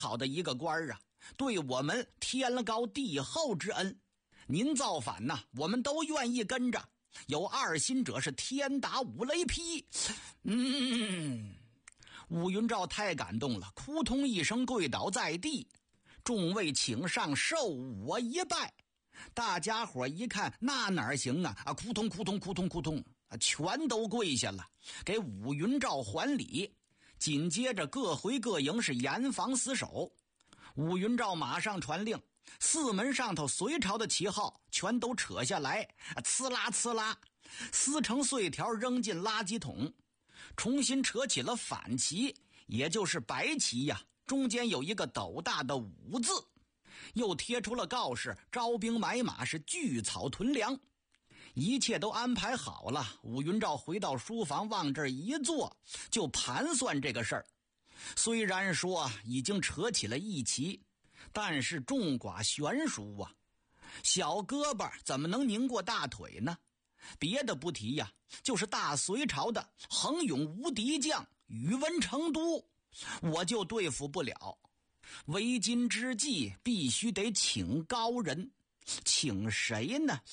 好的一个官啊，对我们天高地厚之恩，您造反呐，我们都愿意跟着。有二心者是天打五雷劈。武云照太感动了，扑通一声跪倒在地，众位请上，受我一拜。大家伙一看，那哪行啊？扑通扑通扑通扑通，全都跪下了，给武云照还礼。紧接着各回各营，是严防死守。武云照马上传令，四门上头隋朝的旗号全都扯下来，呲啦呲啦，撕成碎条扔进垃圾桶，重新扯起了反旗，也就是白旗呀，中间有一个斗大的武字，又贴出了告示，招兵买马，是聚草屯粮。一切都安排好了，武云照回到书房，往这儿一坐，就盘算这个事儿。虽然说已经扯起了一旗，但是众寡悬殊啊，小胳膊怎么能拧过大腿呢？别的不提呀，就是大隋朝的横勇无敌将宇文成都，我就对付不了。为今之计，必须得请高人。请谁呢？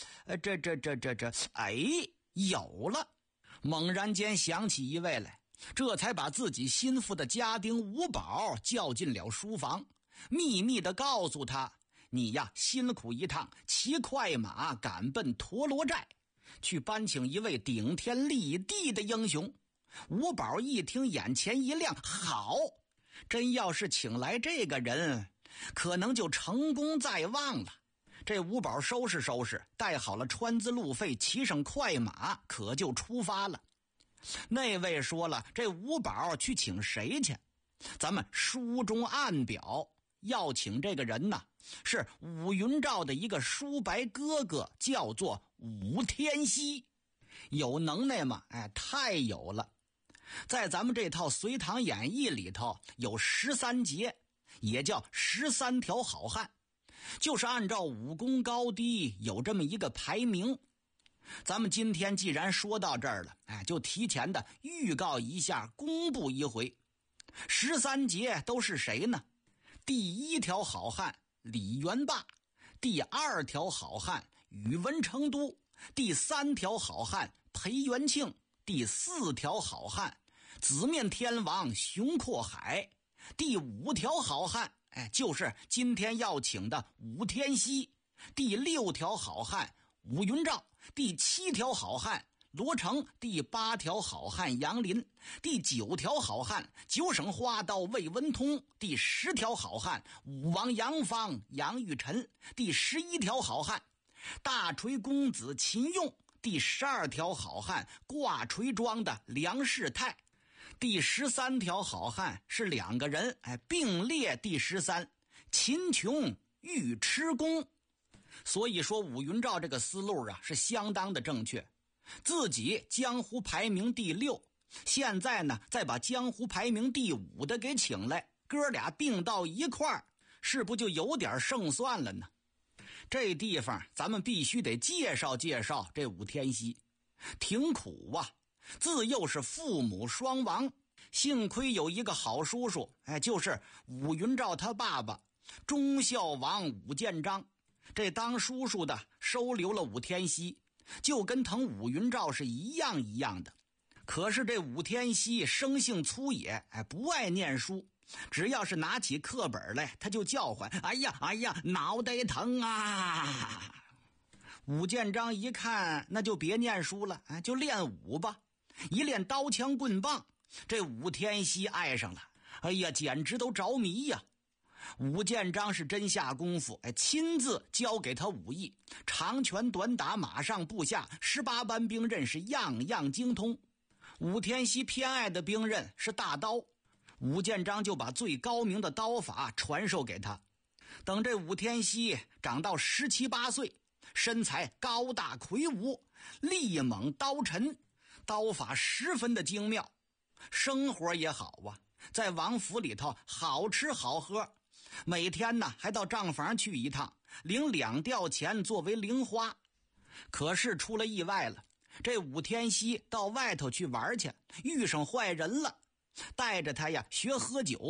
有了！猛然间想起一位来，这才把自己心腹的家丁吴宝叫进了书房，秘密地告诉他：你呀，辛苦一趟，骑快马赶奔陀罗寨，去搬请一位顶天立地的英雄。吴宝一听，眼前一亮，好，真要是请来这个人，可能就成功在望了。这吴宝收拾收拾，带好了川资路费，骑上快马，可就出发了。那位说了，这吴宝去请谁去？咱们书中暗表要请这个人呢，是武云照的一个叔伯哥哥，叫做武天锡。有能耐吗？太有了。在咱们这套《隋唐演义》里头有13节，也叫13条好汉，就是按照武功高低有这么一个排名。咱们今天既然说到这儿了，就提前的预告一下，公布一回。13节都是谁呢？第1条好汉李元霸，第2条好汉宇文成都，第3条好汉裴元庆，第4条好汉紫面天王熊阔海，第5条好汉就是今天要请的武天锡，第6条好汉武云照，第7条好汉罗成，第8条好汉杨林，第9条好汉九省花刀魏文通，第10条好汉武王杨芳杨玉臣，第11条好汉大锤公子秦用，第12条好汉挂锤庄的梁世泰，第13条好汉是2个人，并列第13，秦琼尉迟恭。所以说武云照这个思路啊是相当的正确，自己江湖排名第6，现在呢再把江湖排名第5的给请来，哥俩并到一块儿，是不就有点胜算了呢？这地方咱们必须得介绍介绍这武天锡，挺苦啊，自幼是父母双亡，幸亏有一个好叔叔，就是武云照他爸爸忠孝王武建章，这当叔叔的收留了武天锡，就跟疼武云照是一样一样的。可是这武天锡生性粗野，不爱念书，只要是拿起课本来，他就叫唤，哎呀，脑袋疼啊！武建章一看，那就别念书了，就练武吧。一练刀枪棍棒，这武天锡爱上了，简直都着迷呀。武建章是真下功夫，亲自教给他武艺，长拳短打马上步下18般兵刃是样样精通。武天锡偏爱的兵刃是大刀，武建章就把最高明的刀法传授给他。等这武天锡长到17、18岁，身材高大魁梧，力猛刀沉，刀法十分的精妙，生活也好啊，在王府里头好吃好喝，每天呢还到账房去一趟，领2吊钱作为零花。可是出了意外了，这武天锡到外头去玩去，遇上坏人了，带着他呀学喝酒，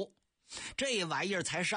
这玩意儿才上